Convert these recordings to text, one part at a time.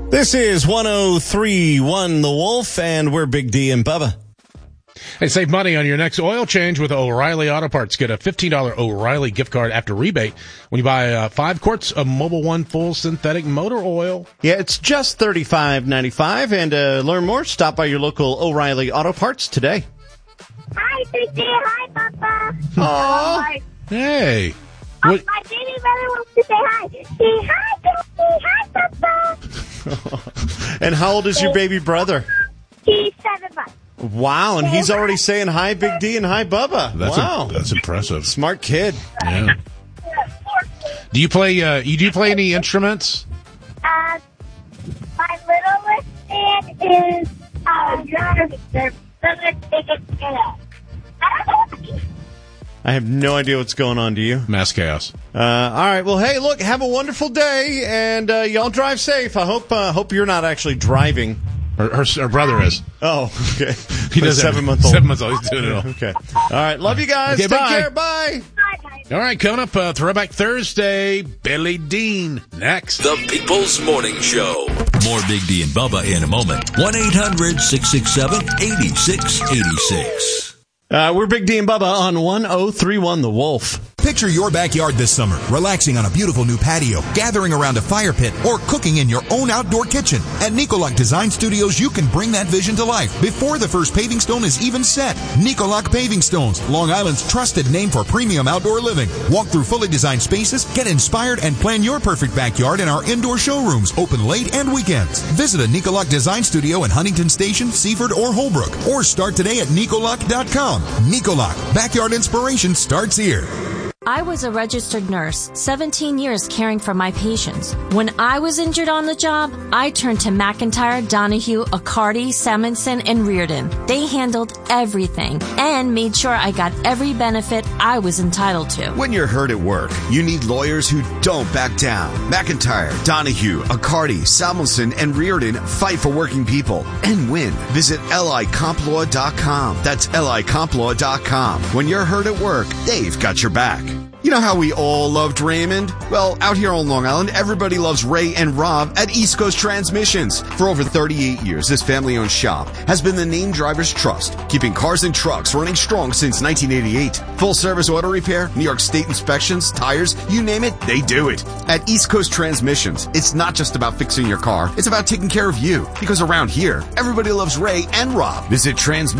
This is 103.1 The Wolf, and we're Big D and Bubba. Hey, save money on your next oil change with O'Reilly Auto Parts. Get a $15 O'Reilly gift card after rebate when you buy 5 quarts of Mobil 1 full synthetic motor oil. Yeah, it's just $35.95, and to learn more, stop by your local O'Reilly Auto Parts today. Hi, Big D. Hi, Papa. Aww. Hey. My baby brother wants to say hi. Say hi, Daddy. Hi, Papa. And how old is your baby brother? He's 7 months. Wow, and he's already saying hi, Big D, and hi, Bubba. Wow. That's impressive. Smart kid. Yeah. Do you play any instruments? My littlest band is I have no idea what's going on. Do you? Mass chaos. All right. Well, hey, look, have a wonderful day, and y'all drive safe. I hope you're not actually driving. Her brother is. Oh, okay. He does 7 months old. 7 months old. He's doing it all. Okay. All right. Love you guys. Okay, Take bye. care. Bye. All right, coming up, Throwback Thursday, Billy Dean, next. The People's Morning Show. More Big D and Bubba in a moment. 1-800-667-8686. We're Big D and Bubba on 103.1 The Wolf. Picture your backyard this summer, relaxing on a beautiful new patio, gathering around a fire pit, or cooking in your own outdoor kitchen. At Nicolac Design Studios, you can bring that vision to life before the first paving stone is even set. Nicolac Paving Stones, Long Island's trusted name for premium outdoor living. Walk through fully designed spaces, get inspired, and plan your perfect backyard in our indoor showrooms, open late and weekends. Visit a Nicolac Design Studio in Huntington Station, Seaford, or Holbrook, or start today at Nicolac.com. Nicolac, backyard inspiration starts here. I was a registered nurse, 17 years caring for my patients. When I was injured on the job, I turned to McIntyre, Donahue, Accardi, Samuelson, and Reardon. They handled everything and made sure I got every benefit I was entitled to. When you're hurt at work, you need lawyers who don't back down. McIntyre, Donahue, Accardi, Samuelson, and Reardon fight for working people and win. Visit LICompLaw.com. That's LICompLaw.com. When you're hurt at work, they've got your back. You know how we all loved Raymond? Well, out here on Long Island, everybody loves Ray and Rob at East Coast Transmissions. For over 38 years, this family-owned shop has been the name driver's trust, keeping cars and trucks running strong since 1988. Full-service auto repair, New York State inspections, tires, you name it, they do it. At East Coast Transmissions, it's not just about fixing your car, it's about taking care of you. Because around here, everybody loves Ray and Rob. Visit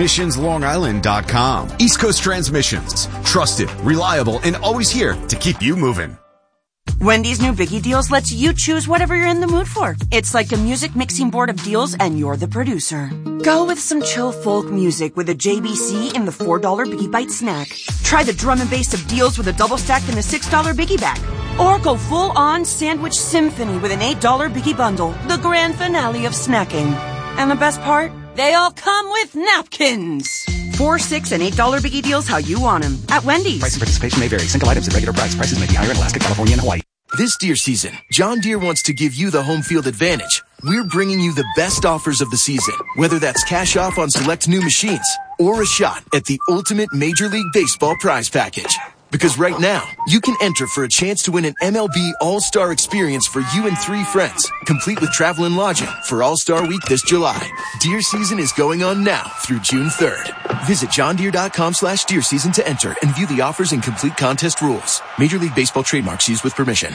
TransmissionsLongIsland.com. East Coast Transmissions. Trusted, reliable, and always here to keep you moving. Wendy's new Biggie Deals lets you choose whatever you're in the mood for. It's like a music mixing board of deals and you're the producer. Go with some chill folk music with a JBC in the $4 Biggie Bite snack. Try the drum and bass of deals with a double stack in the $6 Biggie bag. Or go full on sandwich symphony with an $8 Biggie bundle, the grand finale of snacking. And the best part? They all come with napkins. $4, $6, and $8 Biggie Deals how you want them. At Wendy's. Price and participation may vary. Single items at regular price. Prices may be higher in Alaska, California, and Hawaii. This deer season, John Deere wants to give you the home field advantage. We're bringing you the best offers of the season, whether that's cash off on select new machines or a shot at the ultimate Major League Baseball prize package. Because right now, you can enter for a chance to win an MLB All-Star experience for you and 3 friends, complete with travel and lodging for All-Star Week this July. Deer season is going on now through June 3rd. Visit johndeere.com/deer season to enter and view the offers and complete contest rules. Major League Baseball trademarks used with permission.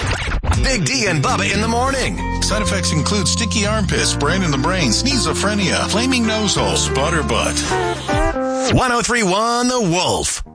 Big D and Bubba in the morning. Side effects include sticky armpits, brain in the brain, schizophrenia, flaming nose hole, spotter butt. 103.1 The Wolf.